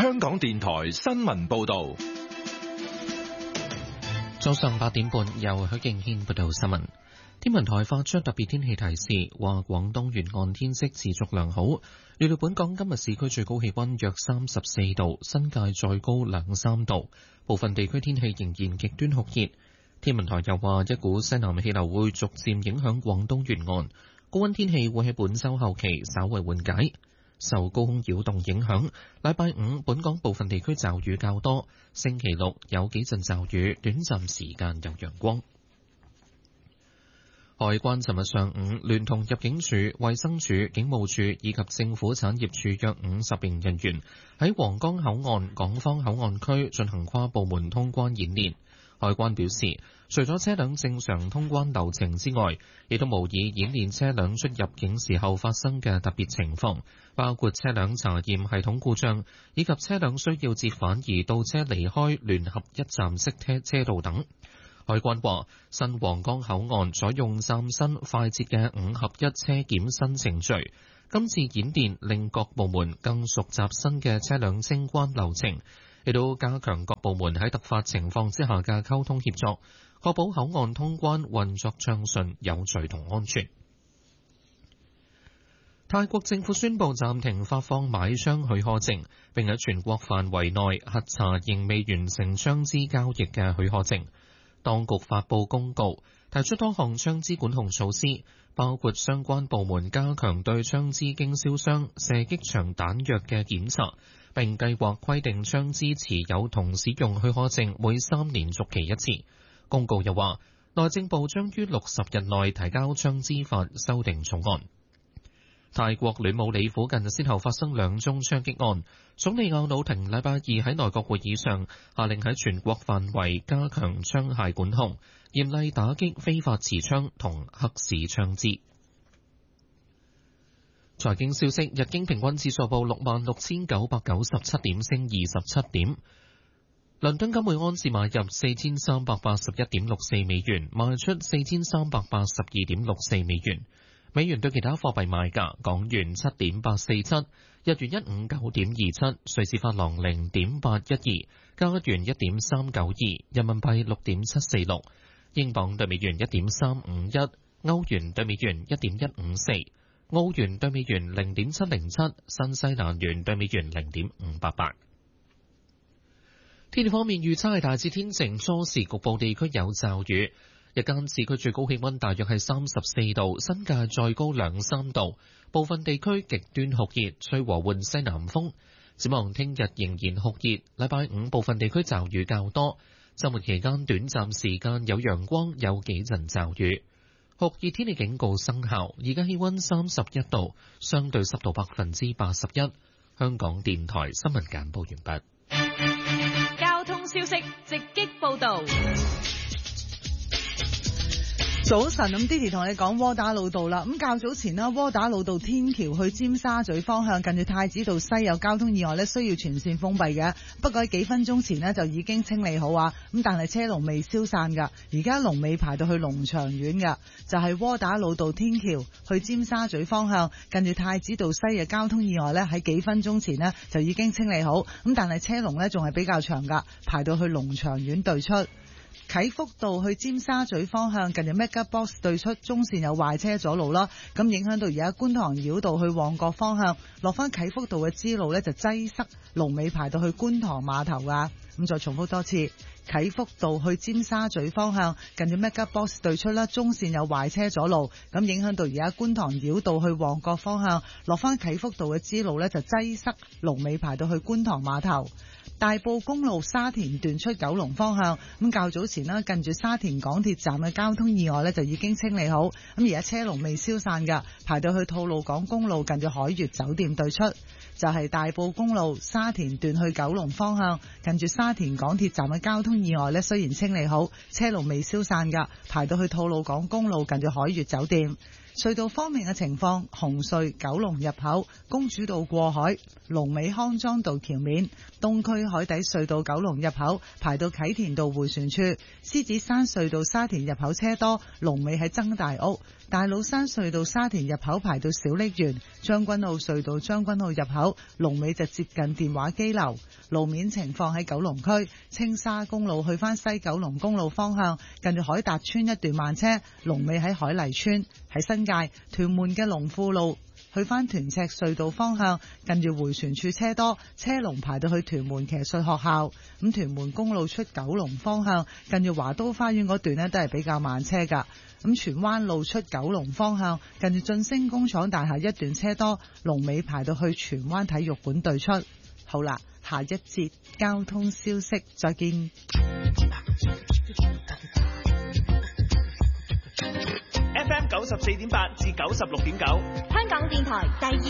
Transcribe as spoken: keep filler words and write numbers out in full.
香港電台新聞報道。 早上八點半，由許敬軒報道新聞。天文台發出特別天氣提示，話廣東沿岸天色持續良好。預料本港今日市區最高氣溫約三十四度，新界再高兩三度，部分地區天氣仍然極端酷熱。天文台又話，一股西南氣流會逐漸影響廣東沿岸，高溫天氣會喺本週後期稍為緩解。受高空擾動影響，禮拜五本港部分地區驟雨較多，星期六有幾陣驟雨，短暫時間有陽光。海關尋日上午聯同入境處、衛生署、警務處以及政府產業處約五十名人員喺皇崗口岸港方口岸區進行跨部門通關演練。海關表示，除咗車輛正常通關流程之外，亦都模擬演練車輛出入境時候發生嘅特別情況，包括車輛查驗系統故障，以及車輛需要折返而倒車離開聯合一站式車車道等。海關話，新皇崗口岸採用嶄新快捷嘅五合一車檢新程序，今次演練令各部門更熟習新嘅車輛清關流程，亦都加強各部門喺突發情況之下嘅溝通協作，確保口岸通關運作暢順、有序同安全。泰國政府宣布暫停發放買槍許可證，並喺全國範圍內核查仍未完成槍支交易嘅許可證。當局發布公告，提出多項槍支管控措施，包括相關部門加強對槍支經銷商、射擊場彈藥嘅檢查，並計劃規定槍支持有同使用許可證每三年續期一次。公告又話，內政部將於六十日內提交槍支法修訂草案。泰國暖武里附近先後發生兩宗槍擊案，總理奧魯廷禮拜二喺內閣會議上下令喺全國範圍加強槍械管控，嚴厲打擊非法持槍同黑市槍支。財經消息，日經平均指數報六萬六千九百九十七點，升二十七點。倫敦金每盎司買入四千三百八十一點六四美元，賣出四千三百八十二點六四美元。美元對其他貨幣賣價：港元七點八四七，日元一五九點二七，瑞士法郎零點八一二，加元一點三九二，人民幣六點七四六，英鎊對美元一點三五一，歐元對美元一點一五四，澳元對美元零點七零七，新西蘭元對美元零點五八八。天氣方面預測係大致天晴，初時局部地區有驟雨。日間市區最高氣溫大約係三十四度，新界再高兩三度，部分地區極端酷熱，吹和緩西南風。展望聽日仍然酷熱，禮拜五部分地區驟雨較多，週末期間短暫時間有陽光，有幾陣驟雨。酷熱天氣警告生效，而家氣溫三十一度，相對濕度百分之八十一。香港電台新聞簡報完畢。 交通消息直擊報道。 早晨，咁 Didi 同你講窩打老道啦。咁較早前啦，窩打老道天橋去尖沙咀方向，近住太子道西有交通意外咧，需要全線封閉嘅。不過喺幾分鐘前呢，就已經清理好啊。咁但係車龍未消散噶，而家龍尾排到去龍翔苑噶，就係窩打老道天橋去尖沙咀方向，近住太子道西嘅交通意外咧，喺幾分鐘前呢，就已經清理好。咁但係車龍咧仲係比較長噶，排到去龍翔苑對出。啟福道去尖沙咀方向，近住 Mega Box 對出中線有壞車阻路啦，咁影響到而家觀塘繞道去旺角方向，落翻啟福道嘅支路呢就擠塞，龍尾排到去觀塘碼頭啊。咁再重複多次，啟福道去尖沙咀方向，近住 Mega Box 對出啦，中線有壞車阻路，咁影響到而家觀塘繞道去旺角方向，落翻啟福道嘅支路呢就擠塞，龍尾排到去觀塘碼頭。大埔公路沙田段出九龍方向，咁較早前啦，近住沙田港鐵站嘅交通意外呢就已經清理好，咁而家車龍未消散噶，排到去吐露港公路近住海悅酒店對出，就係大埔公路沙田段去九龍方向，近住沙田港鐵站嘅交通意外呢雖然清理好，車龍未消散噶，排到去吐露港公路近住海悅酒店。 隧道方面嘅情況，紅隧九龍入口公主道過海，龍尾康莊道橋面，東區海底隧道九龍入口排到啟田道迴旋處，獅子山隧道沙田入口車多，龍尾喺曾大屋，大老山隧道沙田入口排到小瀝源，將軍澳隧道將軍澳入口龍尾就接近電話機樓。路面情況喺九龍區青沙公路去返西九龍公路方向，近住海達村一段慢車，龍尾喺海麗村。喺新界屯門嘅龍富路去返屯赤隧道方向，近住迴旋處車多，車龍排到去屯門騎術學校。咁屯門公路出九龍方向，近住華都花園嗰段呢都係比較慢車噶。咁荃灣路出九龍方向，近住晉升工廠大廈一段車多，龍尾排到去荃灣體育館對出。好啦，下一節交通消息，再見。 F M 九十四點八至九十六點九， 香港電台第二